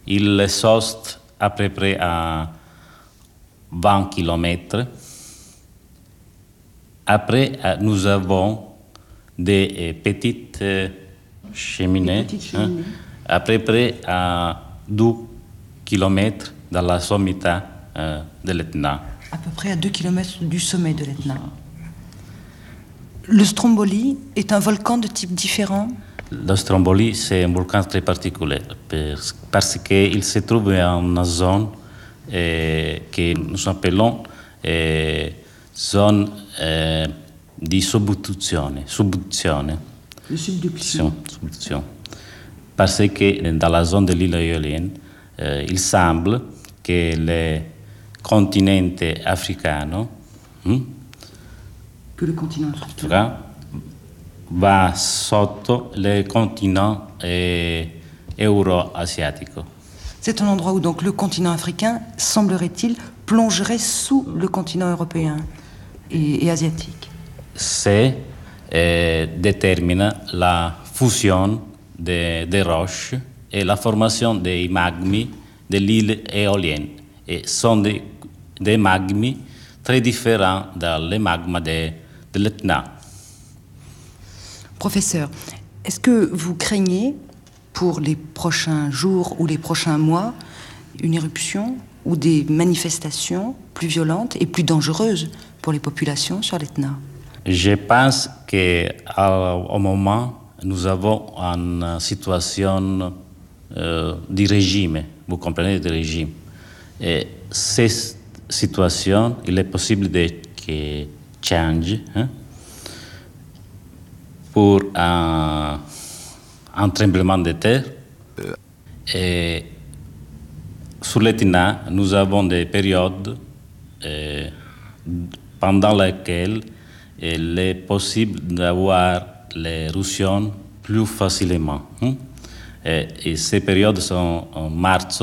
Il saute à peu près à 20 km. Après, nous avons des petites cheminées, à peu près à 2 km dans la sommità de l'Etna. À peu près à 2 km du sommet de l'Etna. Le Stromboli est un volcan de type différent? Le Stromboli, c'est un volcan très particulier parce qu'il se trouve dans une zone que nous appelons zone di subduzione. De subduction. Parce que dans la zone de l'île éolienne, il semble que le continent africain va sotto le continent euro-asiatico. C'est un endroit où donc le continent africain, semblerait-il, plongerait sous le continent européen et asiatique. C'est détermine la fusion des roches et la formation des magmes de l'île éolienne. Et sont des magmes très différents des magmes de l'Etna. Professeur, est-ce que vous craignez pour les prochains jours ou les prochains mois une éruption ou des manifestations plus violentes et plus dangereuses pour les populations sur l'Etna? Je pense qu'au moment, nous avons une situation de régime, vous comprenez, de régime. Et cette situation, il est possible qu'elle change pour un tremblement de terre. Et sur l'Etna, nous avons des périodes pendant lesquelles il est possible d'avoir l'éruption plus facilement. Et ces périodes sont en mars,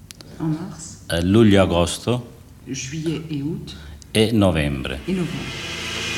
luglio, agosto, juillet et août, et novembre.